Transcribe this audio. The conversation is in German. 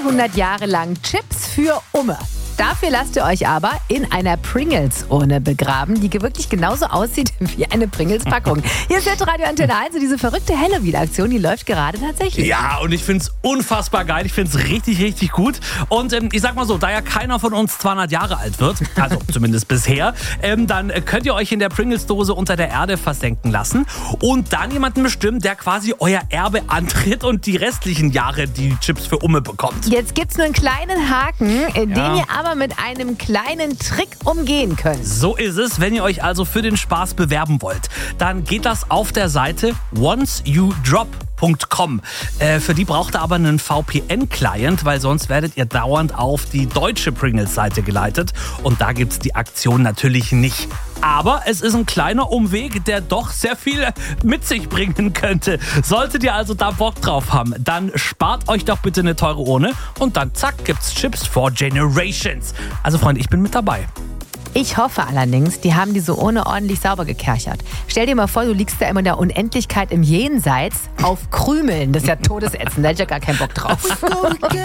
200 Jahre lang Chips für Umme. Dafür lasst ihr euch aber in einer Pringles-Urne begraben, die wirklich genauso aussieht wie eine Pringles-Packung. Hier ist jetzt Radio Antenne 1 und diese verrückte Halloween-Aktion, die läuft gerade tatsächlich. Ja, und ich find's unfassbar geil. Ich find's richtig, richtig gut. Und ich sag mal so, da ja keiner von uns 200 Jahre alt wird, also zumindest bisher, dann könnt ihr euch in der Pringles-Dose unter der Erde versenken lassen und dann jemanden bestimmen, der quasi euer Erbe antritt und die restlichen Jahre die Chips für Umme bekommt. Jetzt gibt's nur einen kleinen Haken, den ihr aber mit einem kleinen Trick umgehen könnt. So ist es. Wenn ihr euch also für den Spaß bewerben wollt, dann geht das auf der Seite onceyoudrop.com. Für die braucht ihr aber einen VPN-Client, weil sonst werdet ihr dauernd auf die deutsche Pringles-Seite geleitet und da gibt's die Aktion natürlich nicht. Aber es ist ein kleiner Umweg, der doch sehr viel mit sich bringen könnte. Solltet ihr also da Bock drauf haben, dann spart euch doch bitte eine teure Urne und dann zack, gibt's Chips for Generations. Also Freunde, ich bin mit dabei. Ich hoffe allerdings, die haben diese Urne ordentlich sauber gekerchert. Stell dir mal vor, du liegst da immer in der Unendlichkeit im Jenseits auf Krümeln. Das ist ja todesätzend, da hätte ich ja gar keinen Bock drauf.